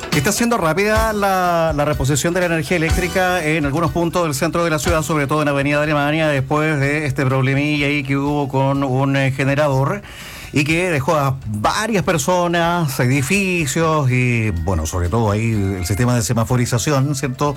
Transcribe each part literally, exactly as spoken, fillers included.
Está siendo rápida la, la reposición de la energía eléctrica en algunos puntos del centro de la ciudad, sobre todo en Avenida Alemania, después de este problemilla ahí que hubo con un eh, generador y que dejó a varias personas, edificios y, bueno, sobre todo ahí el sistema de semaforización, ¿cierto?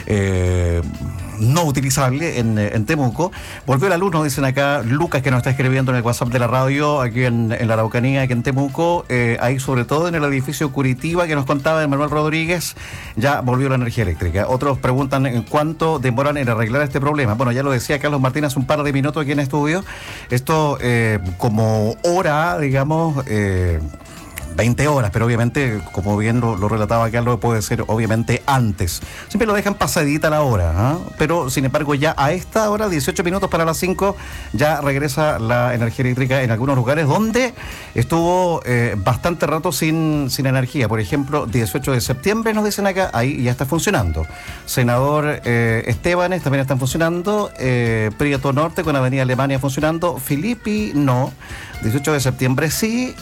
Eh, no utilizable en, en Temuco. Volvió la luz, nos dicen acá Lucas, que nos está escribiendo en el WhatsApp de la radio, aquí en, en la Araucanía, aquí en Temuco, eh, ahí sobre todo en el edificio Curitiba que nos contaba Manuel Rodríguez, ya volvió la energía eléctrica. Otros preguntan en cuánto demoran en arreglar este problema. Bueno, ya lo decía Carlos Martínez hace un par de minutos aquí en estudio. Esto eh, como hora, digamos, eh, veinte horas, pero obviamente, como bien lo, lo relataba Carlos, puede ser obviamente antes. Siempre lo dejan pasadita la hora, ¿eh? Pero sin embargo ya a esta hora, dieciocho minutos para las cinco, ya regresa la energía eléctrica en algunos lugares donde estuvo eh, bastante rato sin, sin energía. Por ejemplo, dieciocho de septiembre nos dicen acá, ahí ya está funcionando. Senador eh, Estebanes también están funcionando, eh, Prieto Norte con Avenida Alemania funcionando, Filippi no, dieciocho de septiembre sí,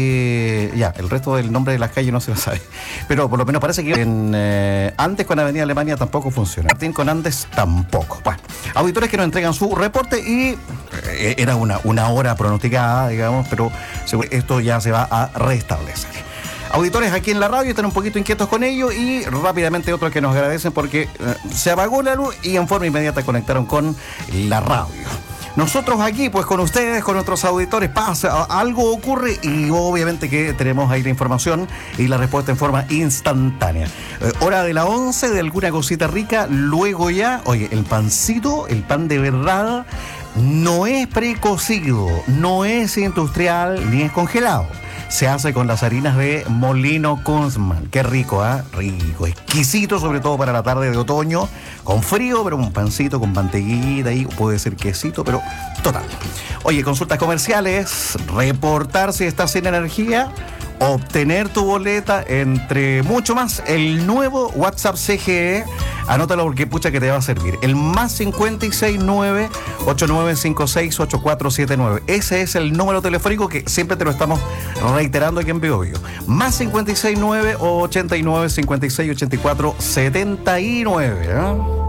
y ya, el resto del nombre de las calles no se lo sabe. Pero por lo menos parece que en, eh, antes con Avenida Alemania tampoco funciona. Martín con Andes tampoco. Bueno, auditores que nos entregan su reporte y eh, era una, una hora pronosticada, digamos, pero esto ya se va a restablecer. Auditores aquí en la radio están un poquito inquietos con ello y rápidamente otros que nos agradecen porque eh, se apagó la luz y en forma inmediata conectaron con la radio. Nosotros aquí, pues con ustedes, con nuestros auditores, pasa, algo ocurre y obviamente que tenemos ahí la información y la respuesta en forma instantánea. Eh, hora de la once, de alguna cosita rica, luego ya, oye, el pancito, el pan de verdad, no es precocido, no es industrial ni es congelado. Se hace con las harinas de Molino Kunzman. Qué rico, ¿ah? ¿eh? Rico, exquisito, sobre todo para la tarde de otoño, con frío, pero un pancito con mantequillita y puede ser quesito, pero total. Oye, consultas comerciales, reportar si estás sin energía, obtener tu boleta, entre mucho más, el nuevo WhatsApp C G E. Anótalo porque pucha que te va a servir. El más cincuenta y seis nueve, ochenta y nueve cincuenta y seis, ochenta y cuatro setenta y nueve. Ese es el número telefónico que siempre te lo estamos reiterando aquí en Biobío. Más cincuenta y seis nueve, ochenta y nueve cincuenta y seis, ochenta y cuatro setenta y nueve. ¿eh?